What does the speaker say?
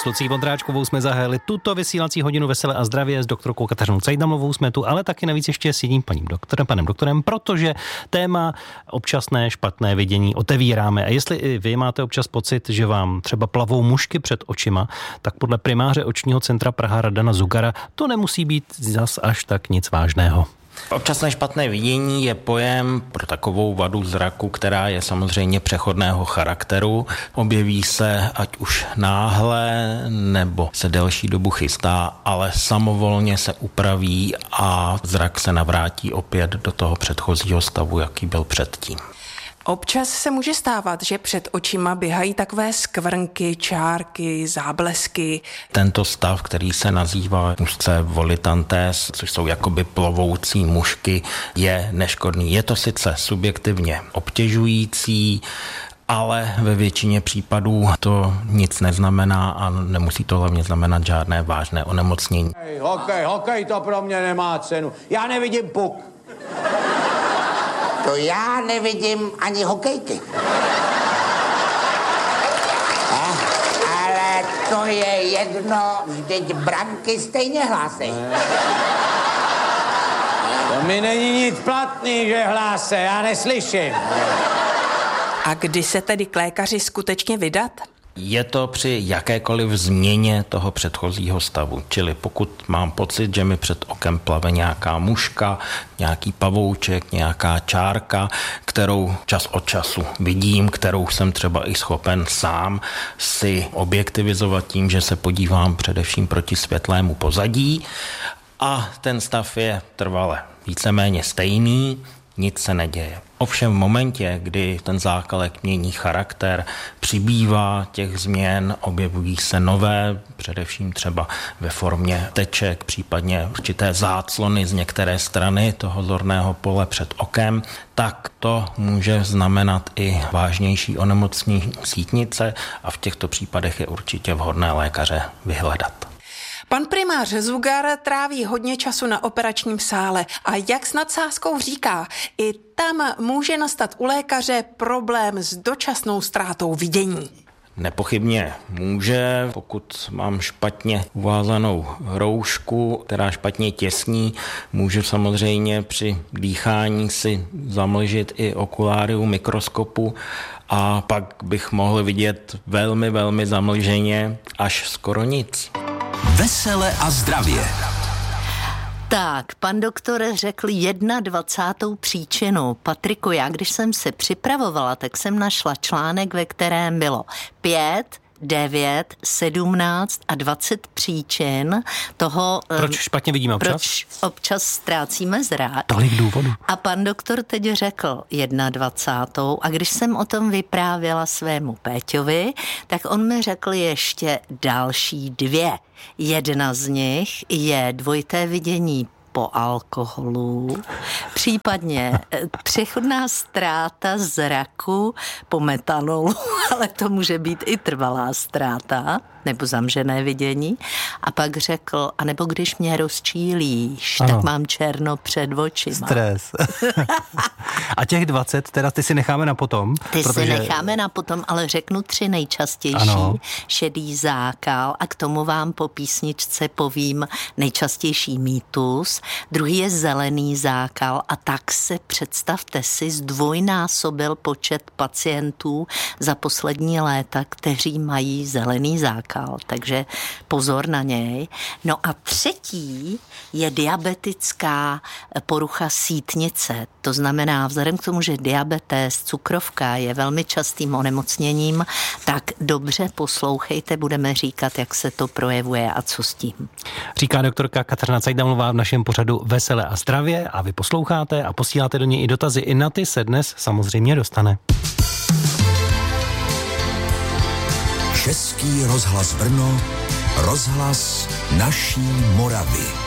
S Lucí Vondráčkovou jsme zahájili tuto vysílací hodinu Veselé a zdravě, s doktorkou Kateřinou Cajdamovou jsme tu, ale taky navíc ještě s jedním panem doktorem, protože téma občasné špatné vidění otevíráme. A jestli i vy máte občas pocit, že vám třeba plavou mušky před očima, tak podle primáře očního centra Praha Radana Zugara to nemusí být zas až tak nic vážného. Občasné špatné vidění je pojem pro takovou vadu zraku, která je samozřejmě přechodného charakteru. Objeví se ať už náhle, nebo se delší dobu chystá, ale samovolně se upraví a zrak se navrátí opět do toho předchozího stavu, jaký byl předtím. Občas se může stávat, že před očima běhají takové skvrnky, čárky, záblesky. Tento stav, který se nazývá úzce volitantes, což jsou jakoby plovoucí mušky, je neškodný. Je to sice subjektivně obtěžující, ale ve většině případů to nic neznamená a nemusí to hlavně znamenat žádné vážné onemocnění. Hokej to pro mě nemá cenu. Já nevidím puk. To já nevidím ani hokejky. Ale to je jedno, vždyť branky stejně hlásej. To mi není nic platný, že hlásej, já neslyším. A kdy se tedy k lékaři skutečně vydat? Je to při jakékoliv změně toho předchozího stavu. Čili pokud mám pocit, že mi před okem plave nějaká muška, nějaký pavouček, nějaká čárka, kterou čas od času vidím, kterou jsem třeba i schopen sám si objektivizovat tím, že se podívám především proti světlému pozadí a ten stav je trvale víceméně stejný, nic se neděje. Ovšem v momentě, kdy ten zákalek mění charakter, přibývá těch změn, objevují se nové, především třeba ve formě teček, případně určité záclony z některé strany toho zorného pole před okem, tak to může znamenat i vážnější onemocnění sítnice a v těchto případech je určitě vhodné lékaře vyhledat. Pan primář Zugar tráví hodně času na operačním sále a jak s nadsázkou říká, i tam může nastat u lékaře problém s dočasnou ztrátou vidění. Nepochybně může, pokud mám špatně uvázanou roušku, která špatně těsní, může samozřejmě při dýchání si zamlžit i okuláry u mikroskopu a pak bych mohl vidět velmi, velmi zamlženě až skoro nic. Vesele a zdravě. Tak, pan doktor řekl 21. příčinu. Patriku, já když jsem se připravovala, tak jsem našla článek, ve kterém bylo 5, 9, 17 a 20 příčin toho... Proč špatně vidíme občas? Proč občas ztrácíme zrak. Tolik důvodů. A pan doktor teď řekl 21. A když jsem o tom vyprávěla svému Péťovi, tak on mi řekl ještě další 2. Jedna z nich je dvojité vidění po alkoholu, případně přechodná ztráta zraku po metanolu, ale to může být i trvalá ztráta, nebo zamžené vidění. A pak řekl, anebo když mě rozčílíš, ano, tak mám černo před očima. Stres. A těch 20, teda ty si necháme na potom. Si necháme na potom, ale řeknu 3 nejčastější. Ano. Šedý zákal a k tomu vám po písničce povím nejčastější mýtus. Druhý je zelený zákal a tak se představte si, zdvojnásobil počet pacientů za poslední léta, kteří mají zelený zákal. Takže pozor na něj. No a třetí je diabetická porucha sítnice. To znamená, vzhledem k tomu, že diabetes, cukrovka je velmi častým onemocněním, tak dobře poslouchejte, budeme říkat, jak se to projevuje a co s tím. Říká doktorka Kateřina Cajdamová v našem pořadu Veselé a zdravě a vy posloucháte a posíláte do něj i dotazy. I na ty se dnes samozřejmě dostane. Český rozhlas Brno, rozhlas naší Moravy.